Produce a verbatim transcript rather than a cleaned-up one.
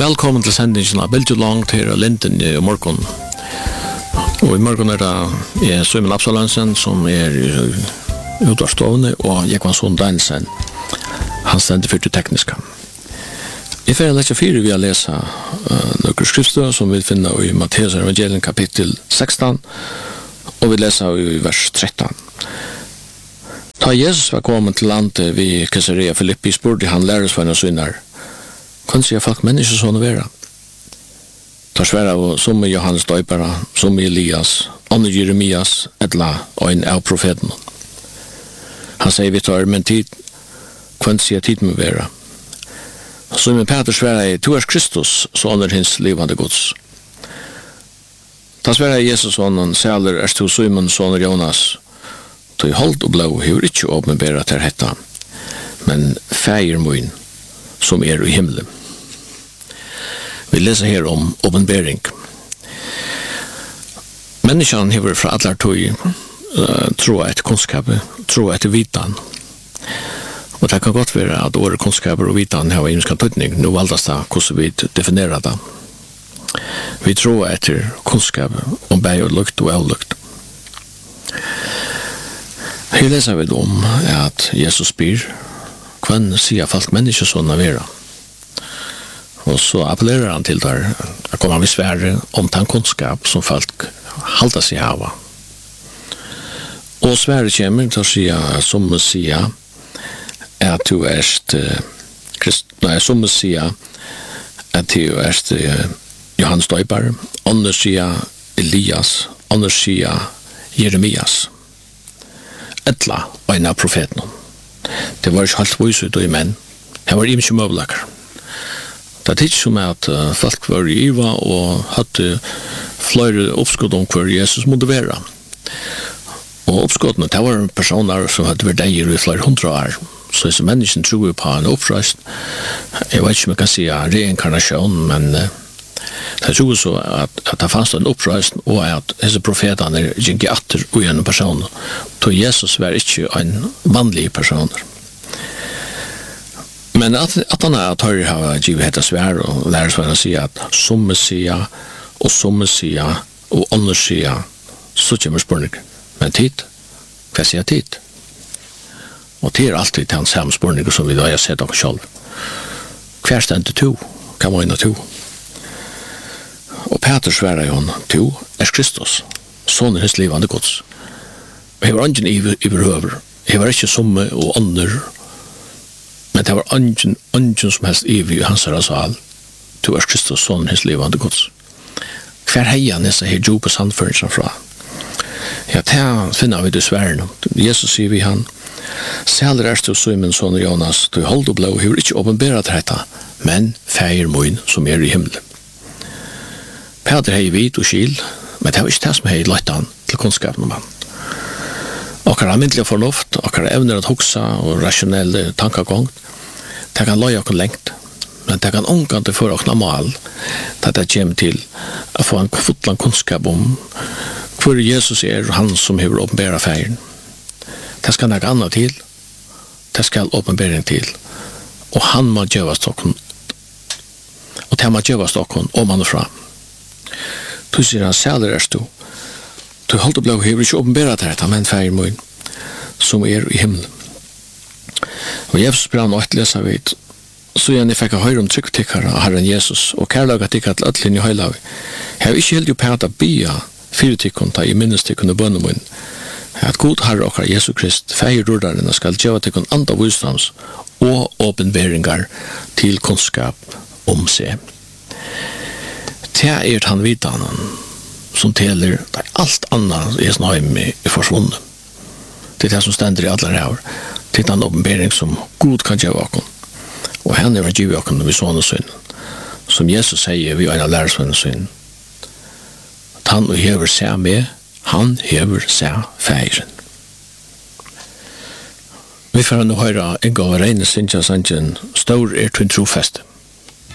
Velkommen til sendingen av Bildt Langt her og Linden i morgen. Og i morgen er det jeg, Søymen Absalansen, som er ute av stående, og Jekvann Son Danielsen, han stender for det tekniske. I ferien lekser fire vil jeg lese uh, noen skriftstøy som vi finner i Matteus evangelium kapittel seksten, og vi leser i vers tretton. Da Jesus var kommet til landet ved Caesarea Philippi, spurte han læresvenner og synder, «Kan sier folk mennesker sånn å være?» Ta svære av som er Johannes Døypere, som er Elias, andre Jeremias, etla og en av profeten. Han sier vi tar, men tid, kan sier tid må være. Så med Peter svære, «Tu er Kristus, sånn er hins livande gods». Ta svære Jesus sånn, «Sæler er to Simon, sånn er Jonas». «Tu holdt og blå, hever ikke åpenbæra til hetta, men feir moin, som er i himmelen». Vi leser her om åpenbæring. Menneskene hever fra alle tog uh, tro et kunnskap, tro et vitan. Og det kan godt være at året kunnskaper og vitan har en tøytning. Nå valdes det hvordan vi definerer det. Vi tror etter kunnskap om bæg og lukt og avlukt. Her leser vi om at Jesus spyr, «Hvem sier folk mennesker sånn å være?» Og så appellerer han til der å komme med svære om den kunnskap som folk halter seg av. Og svære kommer til å si som å si at du er nei, som å si at du er Johannes Døypere, andre sier Elias, andre sier Jeremias. Etla og en av profeten. Det var ikke helt vise ut i menn. Det var ikke møvelaker. Det er ikke som at uh, folk var i Iva og hadde flere oppskott om hver Jesus måtte være. Og oppskottene, det var personer som hadde vært deier i flere hundre år. Så disse menneskene tror på en opprøst. Jeg vet ikke om jeg kan si reinkarnasjon, men uh, det tror så at, at det fanns en opprøst, og at disse profetene gikk i atter og gjennom personer. Så Jesus var ikke en vanlig personer. Men at, at han er at høyre har givet hette svær og lærer seg å si at somme sier og somme sier og andre sier så kommer spørning. Men tid, hva sier tid? Og det er alltid den samme spørning som vi da har sett dere selv. Hva er stendet to? Hva må inn to? Og Peter sværer jo han, to er Kristus, sånn er hans livande gods. Og jeg var ingen iverhøver, jeg var ikke somme og andre. Men det var ungen, ungen som helst evig i hans sal. Du er Kristus, sånn hans livande gods. Hver heia nessa her jo på sandførelsen fra? Ja, det finner vi dessverre. Jesus sier vi han, «Sæler er du Simon, sånn og Jonas, du hold og blå, hever ikke åpenbæra til dette, men feir moin som er i himmelen». Peter hei vit og skil, men det var ikke det som hei lagt han til kunnskapen om han. Okkar almindelige fornuft, okkar evner at hugsa og rasjonelle tankagång, det kan løye okkur lengt, men det kan omgant for okkur mal, da det kommer til å få en fotland kunnskap om hvor Jesus er og han som hever åpenbæra feiren. Det skal nek anna til, det skal åpenbæring til, og han må gjøvast okkur, og det må gjøvast okkur om han og fra. Du sier han, sæler erst du, du holdt og blå hever ikke åpenbæra til dette, men feir moin, som er i himmelen. Og Jesus brann og et lesa vid, så gjerne fikk jeg høyre om tryggtikkere av Herren Jesus, og kærlaga tikkere til ødlinn i høylavi. Jeg har ikke helt jo pæta bia fyrtikkene ta i minnestikkene bønne moin, at god Herre okkar Jesu Krist, feir rurdarinn skal gjøre tikkene andre visdoms og åpenbæringar til kunnskap om seg. Det er han vidanen, som teler det alt annet i sin heim i forsvunnet. Det er det som stender i alle ræver. Det er den åpenbering som Gud kan gjøre okken. Og han er givet okken når vi sånne syn. Som Jesus sier vi er en av lærersvennen syn. At han hever seg med, han hever seg feiren. Vi får nå høre en gang av regne Sintja Sandjen, stor er twin trofeste.